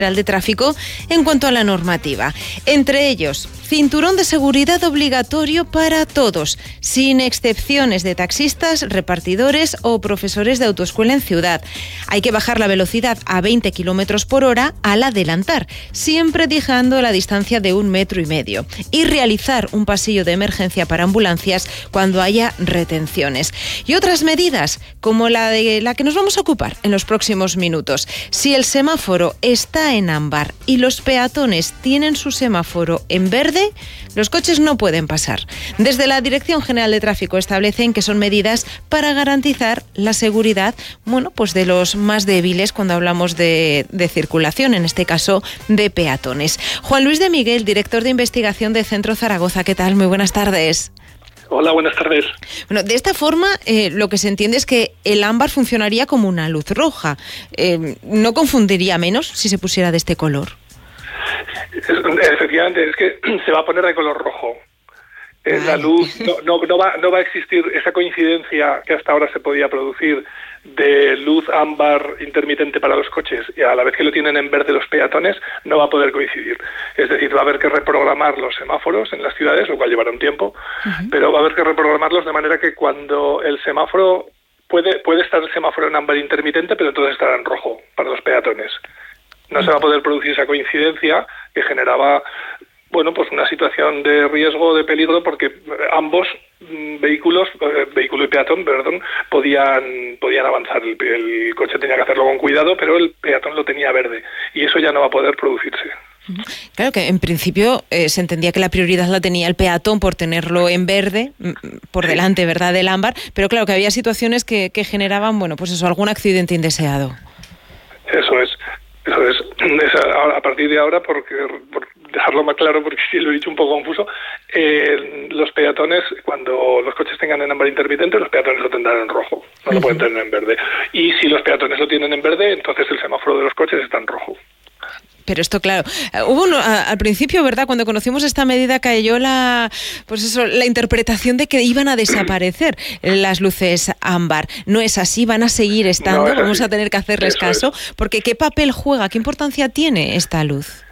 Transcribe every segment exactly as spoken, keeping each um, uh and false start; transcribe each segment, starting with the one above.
de Tráfico en cuanto a la normativa. Entre ellos, cinturón de seguridad obligatorio para todos, sin excepciones de taxistas, repartidores o profesores de autoescuela en ciudad. Hay que bajar la velocidad a veinte kilómetros por hora al adelantar, siempre dejando la distancia de un metro y medio. Y realizar un pasillo de emergencia para ambulancias cuando haya retenciones. Y otras medidas, como la de la que nos vamos a ocupar en los próximos minutos. Si el semáforo está en ámbar y los peatones tienen su semáforo en verde, los coches no pueden pasar. Desde la Dirección General de Tráfico establecen que son medidas para garantizar la seguridad, bueno, pues de los más débiles cuando hablamos de, de circulación, en este caso de peatones. Juan Luis de Miguel, director de investigación de Centro Zaragoza, ¿qué tal? Muy buenas tardes. Hola, buenas tardes. Bueno, de esta forma, eh, lo que se entiende es que el ámbar funcionaría como una luz roja. Eh, ¿No confundiría menos si se pusiera de este color? Efectivamente, es que se va a poner de color rojo. Eh, la luz, no, no, no, va, no va a existir esa coincidencia que hasta ahora se podía producir de luz ámbar intermitente para los coches y a la vez que lo tienen en verde los peatones, no va a poder coincidir. Es decir, va a haber que reprogramar los semáforos en las ciudades, lo cual llevará un tiempo, uh-huh. pero va a haber que reprogramarlos de manera que cuando el semáforo, puede, puede estar el semáforo en ámbar intermitente, pero entonces estará en rojo para los peatones. No uh-huh. se va a poder producir esa coincidencia que generaba, bueno, pues una situación de riesgo, de peligro, porque ambos vehículos, eh, vehículo y peatón, perdón, podían podían avanzar. El, el coche tenía que hacerlo con cuidado, pero el peatón lo tenía verde, y eso ya no va a poder producirse. Claro que en principio eh, se entendía que la prioridad la tenía el peatón por tenerlo en verde, por sí. delante, ¿verdad?, del ámbar, pero claro que había situaciones que, que generaban, bueno, pues eso, algún accidente indeseado. Eso es. Eso es, es a, a partir de ahora, porque por dejarlo más claro, porque sí lo he dicho un poco confuso, eh, los peatones, cuando los coches tengan en ámbar intermitente, los peatones lo tendrán en rojo, no uh-huh. lo pueden tener en verde. Y si los peatones lo tienen en verde, entonces el semáforo de los coches está en rojo. Pero esto, claro, hubo uno, a, al principio, ¿verdad?, cuando conocimos esta medida cayó la, pues eso, la interpretación de que iban a desaparecer las luces ámbar. No es así, van a seguir estando, no vamos a tener que hacerles eso caso, es. Porque ¿qué papel juega, qué importancia tiene esta luz?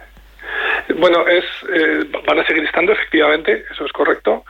Bueno, es eh, van a seguir estando, efectivamente, eso es correcto.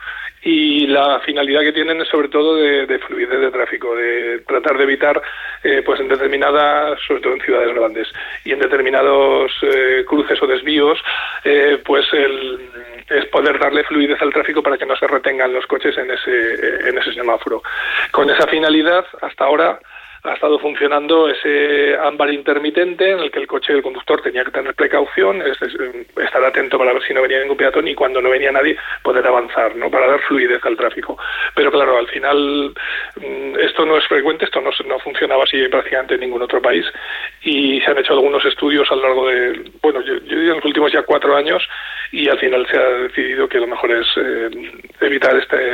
Y la finalidad que tienen es sobre todo de, de fluidez de tráfico, de tratar de evitar, eh, pues en determinadas, sobre todo en ciudades grandes, y en determinados eh, cruces o desvíos, eh, pues el, es poder darle fluidez al tráfico para que no se retengan los coches en ese, en ese semáforo. Con esa finalidad, hasta ahora, ha estado funcionando ese ámbar intermitente en el que el coche del conductor tenía que tener precaución, es, es, estar atento para ver si no venía ningún peatón y cuando no venía nadie poder avanzar, ¿no?, para dar fluidez al tráfico. Pero claro, al final esto no es frecuente, esto no, no funcionaba así prácticamente en ningún otro país y se han hecho algunos estudios a lo largo de, bueno, yo, yo en los últimos ya cuatro años y al final se ha decidido que lo mejor es eh, evitar este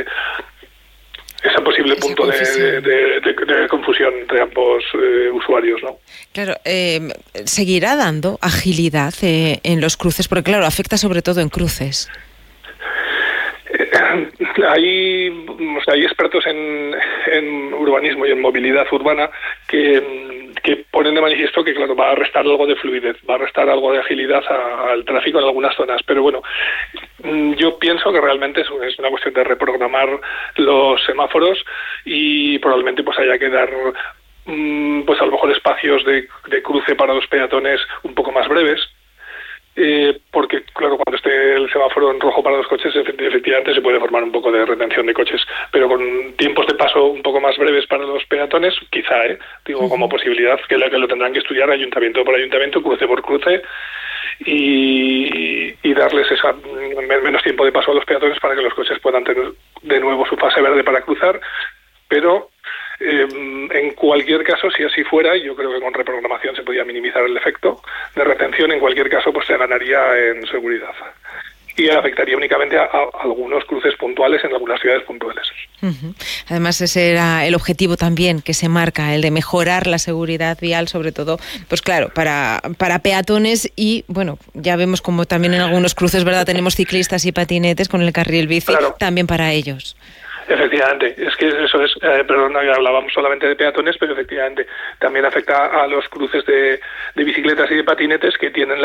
ese posible Esa punto de, de, de, de confusión entre ambos eh, usuarios, ¿no? Claro, eh, seguirá dando agilidad eh, en los cruces, porque claro, afecta sobre todo en cruces. Eh, hay, o sea, hay expertos en, en urbanismo y en movilidad urbana que, que ponen de manifiesto que, claro, va a restar algo de fluidez, va a restar algo de agilidad a, al tráfico en algunas zonas, pero bueno, yo pienso que realmente es, es una cuestión de reprogramar los semáforos y probablemente pues haya que dar pues a lo mejor espacios de, de cruce para los peatones un poco más breves. Eh, porque, claro, cuando esté el semáforo en rojo para los coches, efectivamente se puede formar un poco de retención de coches, pero con tiempos de paso un poco más breves para los peatones, quizá, ¿eh? Digo, uh-huh. como posibilidad, que, la, que lo tendrán que estudiar ayuntamiento por ayuntamiento, cruce por cruce, y, y darles esa menos tiempo de paso a los peatones para que los coches puedan tener de nuevo su fase verde para cruzar, pero Eh, en cualquier caso, si así fuera, yo creo que con reprogramación se podía minimizar el efecto de retención. En cualquier caso, pues se ganaría en seguridad y afectaría únicamente a, a algunos cruces puntuales en algunas ciudades puntuales. Uh-huh. Además, ese era el objetivo también que se marca, el de mejorar la seguridad vial, sobre todo, pues claro, para, para peatones y, bueno, ya vemos como también en algunos cruces, ¿verdad?, tenemos ciclistas y patinetes con el carril bici, claro. También para ellos. Efectivamente, es que eso es, eh, perdón, hablábamos solamente de peatones, pero efectivamente también afecta a los cruces de, de bicicletas y de patinetes que tienen